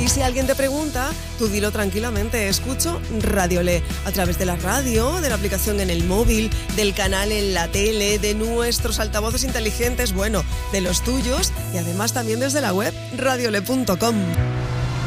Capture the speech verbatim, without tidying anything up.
Y si alguien te pregunta, tú dilo tranquilamente, escucho Radiolé, a través de la radio, de la aplicación en el móvil, del canal en la tele, de nuestros altavoces inteligentes, bueno, de los tuyos y además también desde la web radiolé punto com.